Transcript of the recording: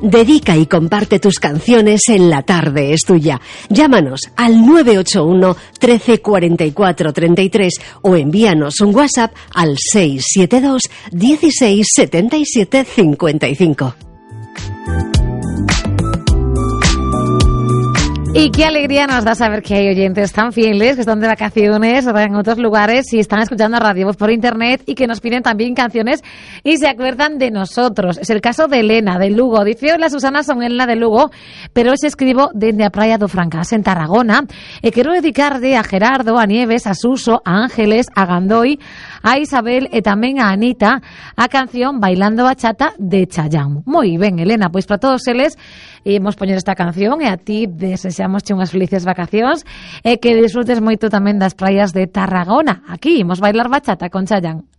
Dedica y comparte tus canciones en La Tarde es Tuya. Llámanos al 981 13 44 33 o envíanos un WhatsApp al 672 16 77 55. Y qué alegría nos da saber que hay oyentes tan fieles que están de vacaciones o en otros lugares y están escuchando Radio Voz por internet y que nos piden también canciones y se acuerdan de nosotros. Es el caso de Elena, de Lugo. Dice: hola Susana, son Elena de Lugo, pero os escribo desde a Praia do Francas, en Tarragona. Quiero dedicarle a Gerardo, a Nieves, a Suso, a Ángeles, a Gandoy, a Isabel e tamén a Anita a canción Bailando Bachata de Chayanne. Moi ben, Elena, pois para todos eles imos poñer esta canción e a ti desexamos unhas felices vacacións e que disfrutes moito tamén das praias de Tarragona. Aquí imos bailar bachata con Chayanne.